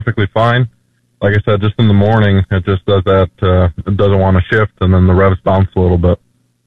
perfectly fine. Like I said, just in the morning, it just does that. It doesn't want to shift, and then the revs bounce a little bit.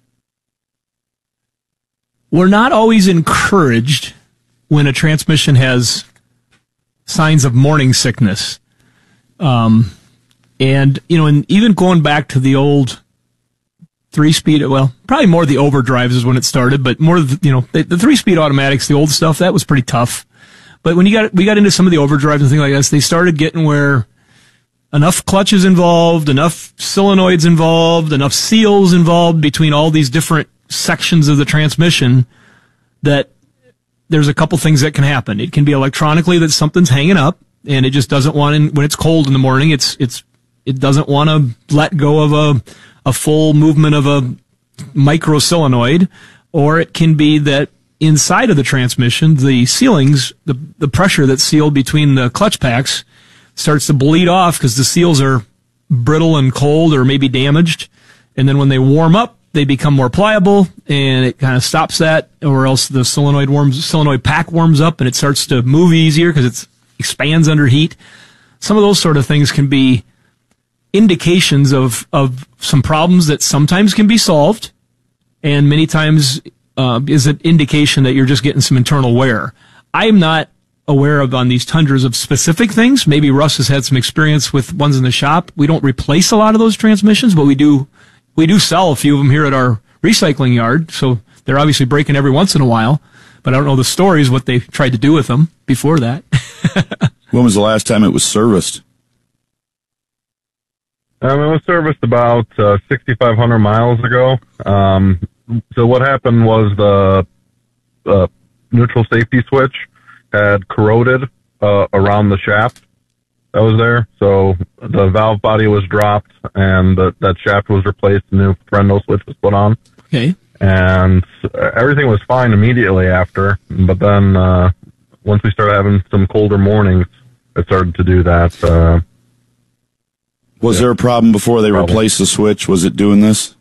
We're not always encouraged when a transmission has signs of morning sickness. And, and even going back to the old 3-speed, well, probably more the overdrives is when it started, but more, the 3-speed automatics, the old stuff, that was pretty tough. But when we got into some of the overdrives and things like this, they started getting where enough clutches involved, enough solenoids involved, enough seals involved between all these different sections of the transmission that there's a couple things that can happen. It can be electronically that something's hanging up and it just doesn't want, when it's cold in the morning, it doesn't want to let go of a full movement of a micro solenoid, or it can be that inside of the transmission, the sealings, the pressure that's sealed between the clutch packs starts to bleed off because the seals are brittle and cold or maybe damaged. And then when they warm up, they become more pliable and it kind of stops that, or else the solenoid pack warms up and it starts to move easier because it expands under heat. Some of those sort of things can be indications of some problems that sometimes can be solved, and many times is an indication that you're just getting some internal wear. I'm not aware of on these Tundras of specific things. Maybe Russ has had some experience with ones in the shop. We don't replace a lot of those transmissions, but we do sell a few of them here at our recycling yard, so they're obviously breaking every once in a while, but I don't know the stories, what they tried to do with them before that. When was the last time it was serviced? It was serviced about 6,500 miles ago. So what happened was the neutral safety switch had corroded around the shaft that was there. So the valve body was dropped and that shaft was replaced. The new Brendo switch was put on. Okay. And everything was fine immediately after. But then once we started having some colder mornings, it started to do that. Was there a problem before they replaced the switch? Was it doing this?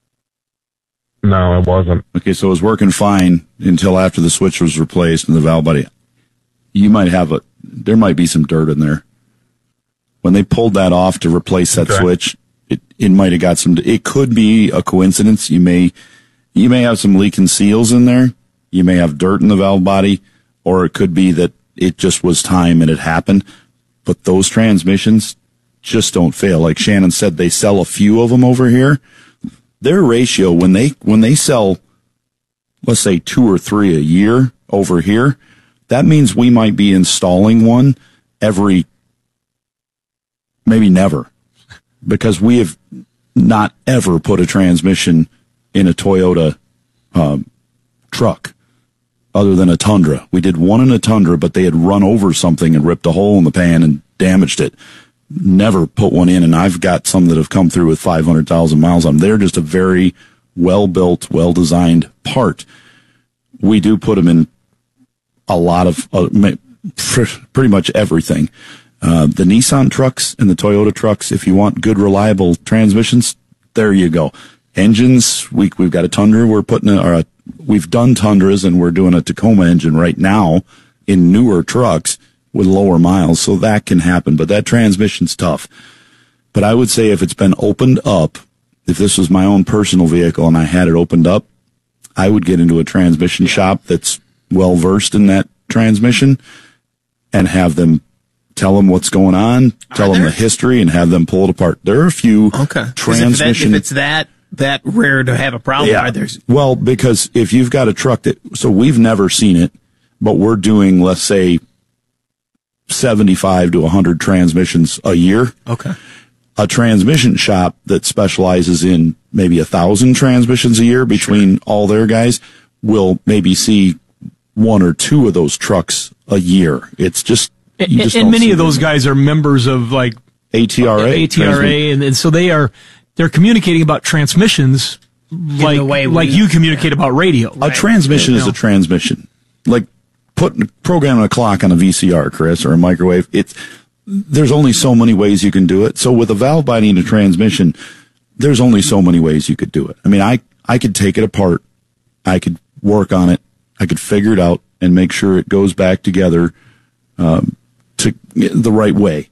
No, it wasn't. Okay, so it was working fine until after the switch was replaced and the valve body. You might have there might be some dirt in there. When they pulled that off to replace that switch, it might have got some, it could be a coincidence. You may have some leaking seals in there. You may have dirt in the valve body, or it could be that it just was time and it happened. But those transmissions just don't fail. Like Shannon said, they sell a few of them over here. Their ratio, when they sell, let's say 2 or 3 a year over here, that means we might be installing one every, maybe never, because we have not ever put a transmission in a Toyota truck other than a Tundra. We did one in a Tundra, but they had run over something and ripped a hole in the pan and damaged it. Never put one in, and I've got some that have come through with 500,000 miles on them. They're just a very well-built, well-designed part. We do put them in a lot of, pretty much everything. The Nissan trucks and the Toyota trucks, if you want good, reliable transmissions, there you go. Engines, we've got a Tundra, we've done Tundras, and we're doing a Tacoma engine right now in newer trucks with lower miles, so that can happen, but that transmission's tough. But I would say if it's been opened up, if this was my own personal vehicle and I had it opened up, I would get into a transmission shop that's well-versed in that transmission and have them tell them what's going on, tell them the history, and have them pull it apart. There are a few transmission... If it's that rare to have a problem, well, because if you've got a truck so we've never seen it, but we're doing, let's say, 75 to 100 transmissions a year. Okay. A transmission shop that specializes in maybe 1,000 transmissions a year between all their guys will maybe see 1 or 2 of those trucks a year. It's just, and many of those guys are members of like ATRA, and so they're communicating about transmissions like you communicate about radio. Right. A transmission is a transmission. Like programming a clock on a VCR, Chris, or a microwave. There's only so many ways you can do it. So with a valve body and a transmission, there's only so many ways you could do it. I mean, I could take it apart. I could work on it. I could figure it out and make sure it goes back together, to the right way.